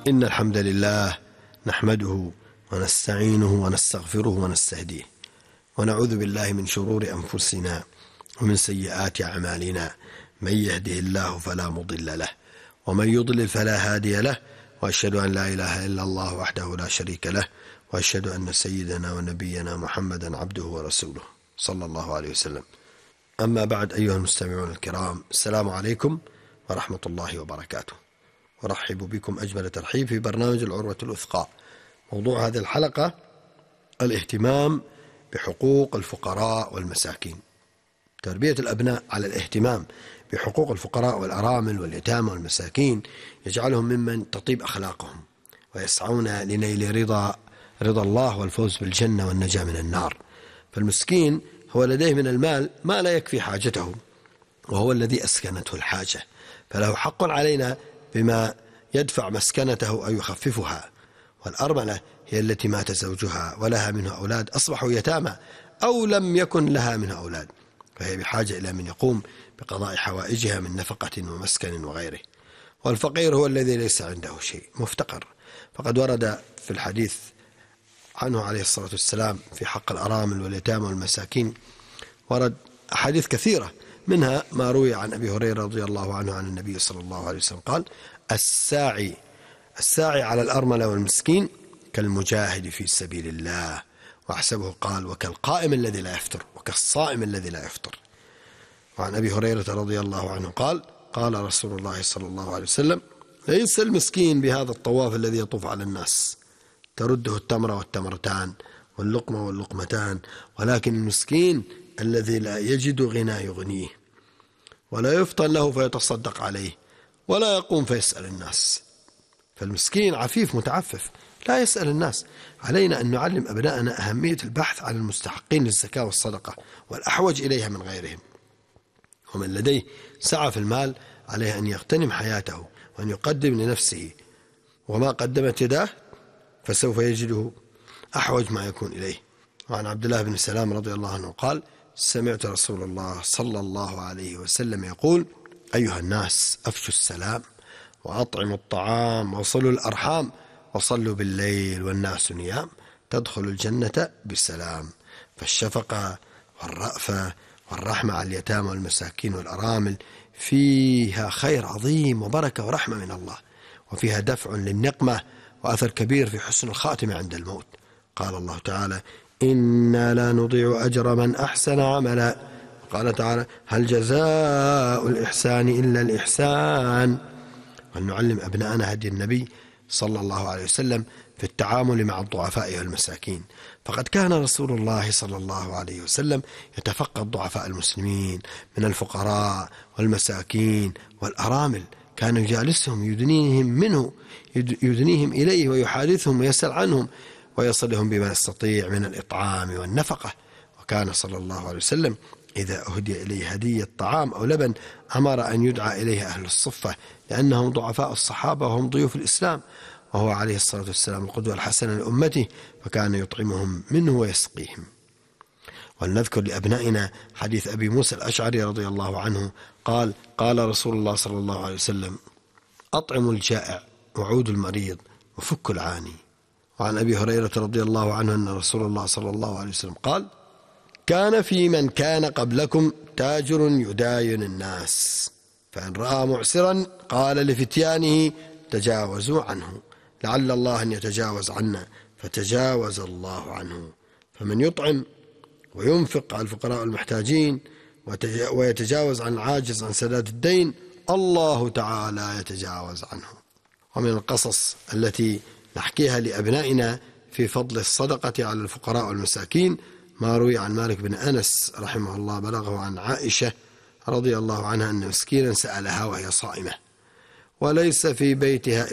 إن الحمد لله نحمده ونستعينه ونستغفره ونستهديه ونعوذ بالله من شرور أنفسنا ومن سيئات أعمالنا. من يهده الله فلا مضل له ومن يضلل فلا هادي له، وأشهد أن لا إله إلا الله وحده لا شريك له، وأشهد أن سيدنا ونبينا محمدا عبده ورسوله صلى الله عليه وسلم. أما بعد، أيها المستمعون الكرام، السلام عليكم ورحمة الله وبركاته، ورحب بكم أجمل ترحيب في برنامج العروة الوثقى. موضوع هذه الحلقة الاهتمام بحقوق الفقراء والمساكين. تربية الأبناء على الاهتمام بحقوق الفقراء والأرامل واليتامى والمساكين يجعلهم ممن تطيب أخلاقهم ويسعون لنيل رضا الله والفوز بالجنة والنجاة من النار. فالمسكين هو لديه من المال ما لا يكفي حاجته، وهو الذي أسكنته الحاجة، فله حق علينا بما يدفع مسكنته أو يخففها. والأرملة هي التي مات زوجها ولها منه أولاد أصبحوا يتامى أو لم يكن لها منه أولاد، فهي بحاجة إلى من يقوم بقضاء حوائجها من نفقة ومسكن وغيره. والفقير هو الذي ليس عنده شيء، مفتقر. فقد ورد في الحديث عنه عليه الصلاة والسلام في حق الأرامل واليتامى والمساكين ورد أحاديث كثيرة، منها ما روي عن أبي هريرة رضي الله عنه عن النبي صلى الله عليه وسلم قال: الساعي على الأرملة والمسكين كالمجاهد في سبيل الله. وأحسبه قال: وكالقائم الذي لا يفطر وكالصائم الذي لا يفطر. وعن أبي هريرة رضي الله عنه قال: قال رسول الله صلى الله عليه وسلم: ليس المسكين بهذا الطواف الذي يطوف على الناس ترده التمرة والتمرتان واللقمة واللقمتان، ولكن المسكين الذي لا يجد غنى يغنيه، ولا يفطن له فيتصدق عليه، ولا يقوم فيسأل الناس. فالمسكين عفيف متعفف لا يسأل الناس. علينا أن نعلم أبناءنا أهمية البحث عن المستحقين للزكاة والصدقة والأحوج إليها من غيرهم. ومن لديه سعة في المال عليه أن يغتنم حياته وأن يقدم لنفسه، وما قدمت يداه فسوف يجده أحوج ما يكون إليه. وعن عبد الله بن سلام رضي الله عنه قال: سمعت رسول الله صلى الله عليه وسلم يقول: أيها الناس، أفشوا السلام وأطعموا الطعام وصلوا الأرحام وصلوا بالليل والناس نيام تدخل الجنة بسلام. فالشفقة والرأفة والرحمة على اليتامى والمساكين والأرامل فيها خير عظيم وبركة ورحمة من الله، وفيها دفع للنقمة وأثر كبير في حسن الخاتمة عند الموت. قال الله تعالى: إنا لا نضيع أجر من أحسن عملا. وقال تعالى: هل جزاء الإحسان إلا الإحسان. ولنعلم أبناءنا هدي النبي صلى الله عليه وسلم في التعامل مع الضعفاء والمساكين، فقد كان رسول الله صلى الله عليه وسلم يتفقد ضعفاء المسلمين من الفقراء والمساكين والأرامل، كان يجالسهم يدنيهم إليه ويحادثهم ويسأل عنهم ويصلهم بما يستطيع من الإطعام والنفقة. وكان صلى الله عليه وسلم إذا أهدي إليه هدية طعام أو لبن أمر أن يدعى إليه أهل الصفة، لأنهم ضعفاء الصحابة وهم ضيوف الإسلام، وهو عليه الصلاة والسلام القدوة الحسنة لأمته، فكان يطعمهم منه ويسقيهم. ولنذكر لأبنائنا حديث أبي موسى الأشعري رضي الله عنه قال: قال رسول الله صلى الله عليه وسلم: أطعموا الجائع وعودوا المريض وفكوا العاني. وعن أبي هريرة رضي الله عنه أن رسول الله صلى الله عليه وسلم قال: كان في من كان قبلكم تاجر يداين الناس، فإن رأى معسرا قال لفتيانه: تجاوزوا عنه لعل الله أن يتجاوز عنا، فتجاوز الله عنه. فمن يطعم وينفق على الفقراء والمحتاجين ويتجاوز عن العاجز عن سداد الدين، الله تعالى يتجاوز عنه. ومن القصص التي نحكيها لأبنائنا في فضل الصدقة على الفقراء والمساكين ما روي عن مالك بن أنس رحمه الله بلغه عن عائشة رضي الله عنها أن مسكينا سألها وهي صائمة وليس في بيتها